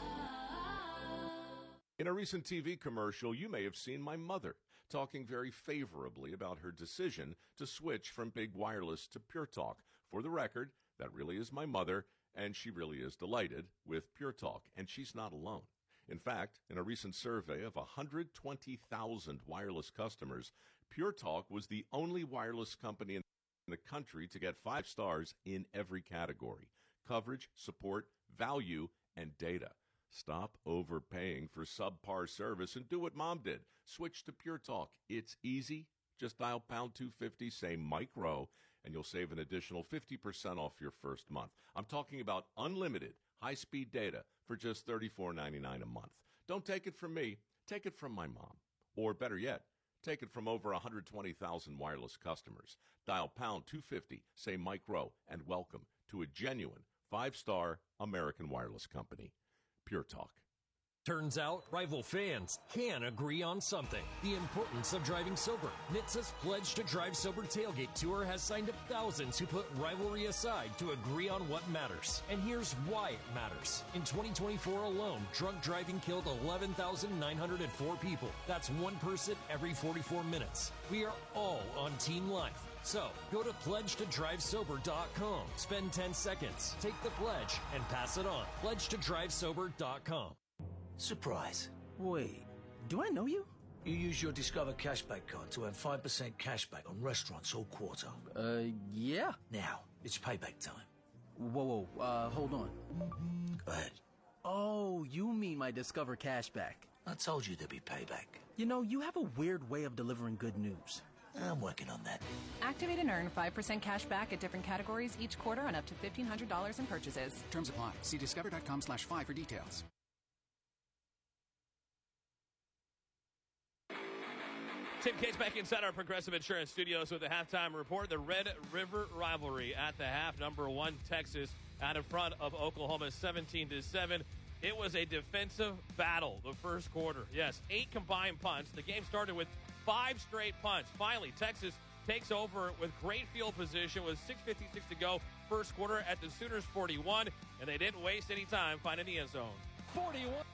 In a recent T V commercial, you may have seen my mother talking very favorably about her decision to switch from big wireless to Pure Talk. For the record, that really is my mother, and she really is delighted with Pure Talk, and she's not alone. In fact, in a recent survey of one hundred twenty thousand wireless customers, Pure Talk was the only wireless company in the country to get five stars in every category: coverage, support, value, and data. Stop overpaying for subpar service and do what Mom did. Switch to Pure Talk. It's easy. Just dial pound two fifty, say Mike Rowe, and you'll save an additional fifty percent off your first month. I'm talking about unlimited high-speed data for just thirty-four ninety-nine a month. Don't take it from me. Take it from my mom. Or better yet, take it from over one hundred twenty thousand wireless customers. Dial pound two fifty, say Mike Rowe, and welcome to a genuine five-star American wireless company. Pure Talk. Turns out, rival fans can agree on something. The importance of driving sober. N H T S A's Pledge to Drive Sober Tailgate Tour has signed up thousands who put rivalry aside to agree on what matters. And here's why it matters. In twenty twenty-four alone, drunk driving killed eleven thousand nine hundred four people. That's one person every forty-four minutes. We are all on Team Life. So, go to pledge to drive sober dot com. Spend ten seconds, take the pledge, and pass it on. pledge to drive sober dot com. Surprise. Wait, do I know you? You use your Discover Cashback card to earn five percent cashback on restaurants all quarter. Uh, yeah. Now, it's payback time. Whoa, whoa, uh, hold on. Go ahead. Oh, you mean my Discover Cashback. I told you there'd be payback. You know, you have a weird way of delivering good news. I'm working on that. Activate and earn five percent cash back at different categories each quarter on up to fifteen hundred dollars in purchases. Terms apply. See discover.com slash five for details. Tim Cates back inside our Progressive Insurance Studios with a halftime report. The Red River rivalry at the half. Number one, Texas out in front of Oklahoma seventeen to seven. It was a defensive battle the first quarter. Yes, eight combined punts. The game started with five straight punts. Finally, Texas takes over with great field position with six fifty-six to go first quarter at the Sooners forty-one, and they didn't waste any time finding the end zone. forty-one.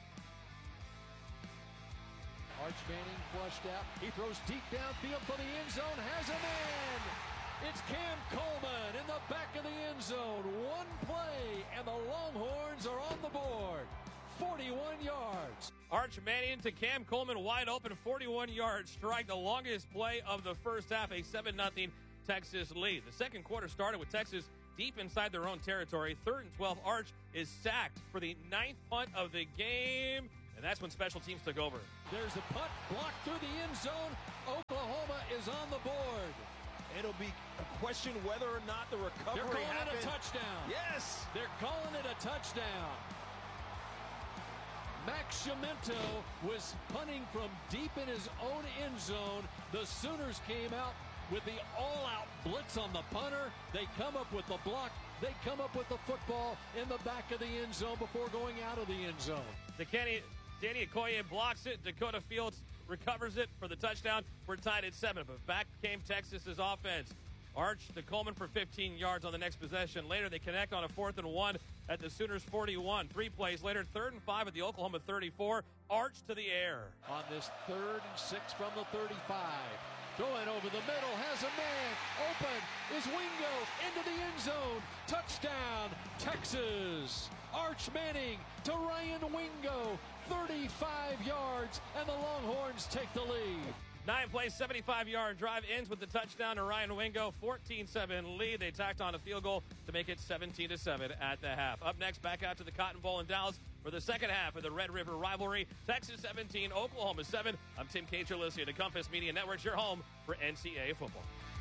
Arch Manning flushed out. He throws deep downfield for the end zone. Has a man. It's Cam Coleman in the back of the end zone. One play, and the Longhorns are on the board. forty-one yards. Arch Manning to Cam Coleman, wide open, forty-one yard strike, the longest play of the first half, a seven nothing Texas lead. The second quarter started with Texas deep inside their own territory. Third and twelve, Arch is sacked for the ninth punt of the game, and that's when special teams took over. There's a punt blocked through the end zone. Oklahoma is on the board. It'll be a question whether or not the recovery They're calling happened. it a touchdown. Yes. They're calling it a touchdown. Max Sciamento was punting from deep in his own end zone. The Sooners came out with the all-out blitz on the punter. They come up with the block. They come up with the football in the back of the end zone before going out of the end zone. The Kenny, Danny Okoye blocks it. Dakota Fields recovers it for the touchdown. We're tied at seven, but back came Texas's offense. Arch to Coleman for fifteen yards on the next possession. Later, they connect on a fourth and one at the Sooners forty-one. Three plays later, third and five at the Oklahoma thirty-four. Arch to the air. On this third and six from the thirty-five. Throwing over the middle, has a man. Open is Wingo into the end zone. Touchdown, Texas. Arch Manning to Ryan Wingo. thirty-five yards, and the Longhorns take the lead. Nine plays, seventy-five yard drive ends with the touchdown to Ryan Wingo. fourteen seven lead. They tacked on a field goal to make it seventeen to seven at the half. Up next, back out to the Cotton Bowl in Dallas for the second half of the Red River rivalry. Texas seventeen, Oklahoma seven. I'm Tim Cates. You're listening to Compass Media Network, your home for N C double A football.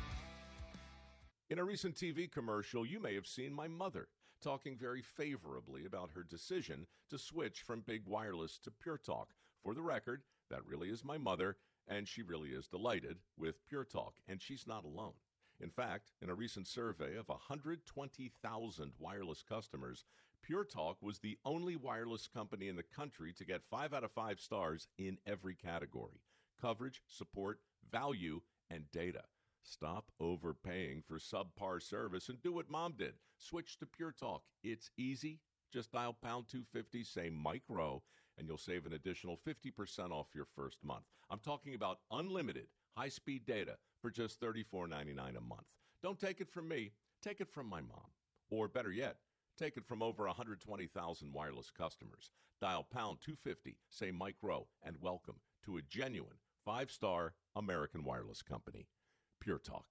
In a recent T V commercial, you may have seen my mother talking very favorably about her decision to switch from big wireless to Pure Talk. For the record, that really is my mother, and she really is delighted with Pure Talk, and she's not alone. In fact, in a recent survey of one hundred twenty thousand wireless customers, Pure Talk was the only wireless company in the country to get five out of five stars in every category: coverage, support, value, and data. Stop overpaying for subpar service and do what Mom did. Switch to Pure Talk. It's easy. Just dial pound two fifty, say Mike Rowe, and you'll save an additional fifty percent off your first month. I'm talking about unlimited high-speed data for just thirty-four ninety-nine a month. Don't take it from me. Take it from my mom. Or better yet, take it from over one hundred twenty thousand wireless customers. Dial pound two fifty, say Mike Rowe, and welcome to a genuine five-star American wireless company. Pure Talk.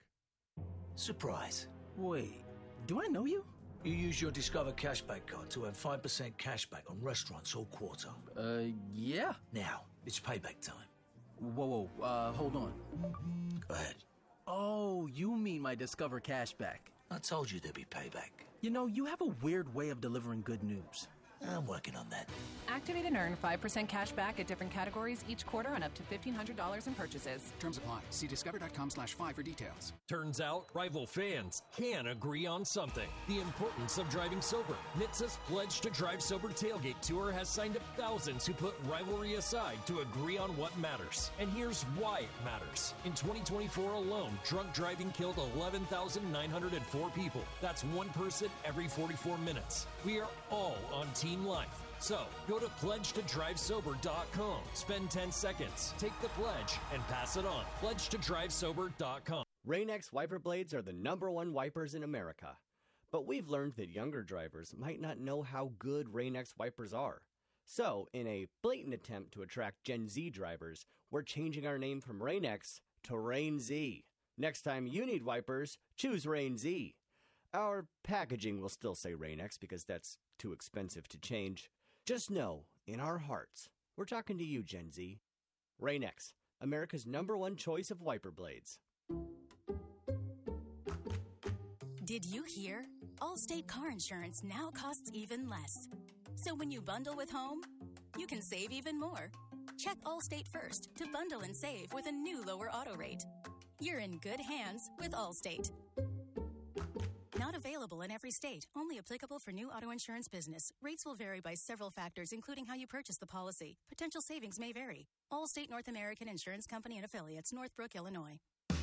Surprise. Wait, do I know you? You use your Discover Cashback card to earn five percent cashback on restaurants all quarter. Uh, yeah. Now, it's payback time. Whoa, whoa, uh, hold on. Go ahead. Oh, you mean my Discover Cashback. I told you there'd be payback. You know, you have a weird way of delivering good news. I'm working on that. Activate and earn five percent cash back at different categories each quarter on up to fifteen hundred dollars in purchases. Terms apply. See discover.com slash five for details. Turns out rival fans can agree on something. The importance of driving sober. N H T S A's Pledge to Drive Sober Tailgate Tour has signed up thousands who put rivalry aside to agree on what matters. And here's why it matters. In twenty twenty-four alone, drunk driving killed eleven thousand nine hundred four people. That's one person every forty-four minutes. We are all on Team Life. So, go to pledge to drive sober dot com. Spend ten seconds, take the pledge, and pass it on. pledge to drive sober dot com. Rain-X wiper blades are the number one wipers in America. But we've learned that younger drivers might not know how good Rain-X wipers are. So, in a blatant attempt to attract Gen Z drivers, we're changing our name from Rain-X to Rain-Z. Next time you need wipers, choose Rain-Z. Our packaging will still say Rain-X because that's too expensive to change. Just know, in our hearts, we're talking to you, Gen Z. Rain-X, America's number one choice of wiper blades. Did you hear? Allstate car insurance now costs even less. So when you bundle with home, you can save even more. Check Allstate first to bundle and save with a new lower auto rate. You're in good hands with Allstate. Not available in every state. Only applicable for new auto insurance business. Rates will vary by several factors, including how you purchase the policy. Potential savings may vary. Allstate North American Insurance Company and Affiliates, Northbrook, Illinois.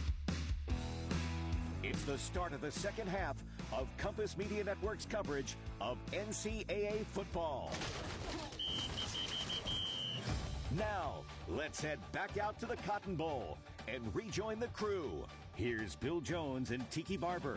It's the start of the second half of Compass Media Network's coverage of N C double A football. Now, let's head back out to the Cotton Bowl and rejoin the crew. Here's Bill Jones and Tiki Barber.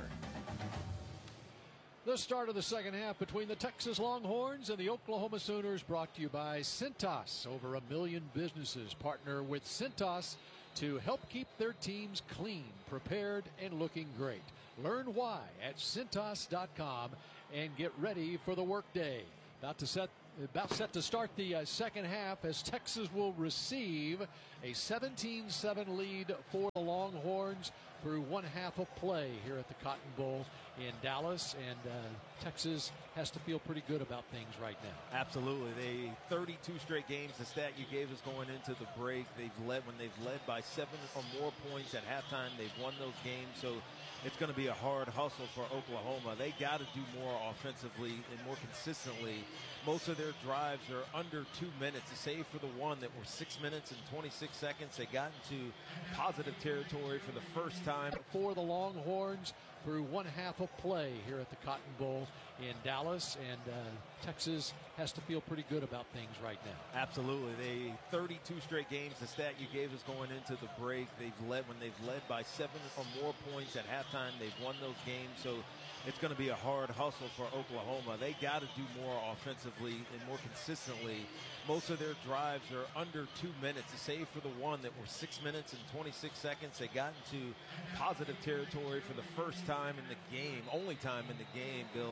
The start of the second half between the Texas Longhorns and the Oklahoma Sooners, brought to you by Cintas. Over a million businesses partner with Cintas to help keep their teams clean, prepared, and looking great. Learn why at Cintas dot com and get ready for the workday. About to set, about set to start the uh, second half as Texas will receive a seventeen seven lead for the Longhorns through one half of play here at the Cotton Bowl in Dallas, and uh, Texas has to feel pretty good about things right now. Absolutely. They thirty-two straight games, the stat you gave us going into the break. They've led when they've led by seven or more points at halftime. They've won those games, so it's going to be a hard hustle for Oklahoma. They got to do more offensively and more consistently. Most of their drives are under two minutes, save for the one that were six minutes and twenty-six seconds. They got into positive territory for the first time. For the Longhorns through one half of play here at the Cotton Bowl in Dallas, and uh, Texas has to feel pretty good about things right now. Absolutely. They thirty-two straight games, the stat you gave us going into the break. They've led when they've led by seven or more points at halftime. They've won those games, so it's going to be a hard hustle for Oklahoma. They got to do more offensively and more consistently. Most of their drives are under two minutes, save for the one that were six minutes and twenty-six seconds. They got into positive territory for the first time in the game, only time in the game, Bill.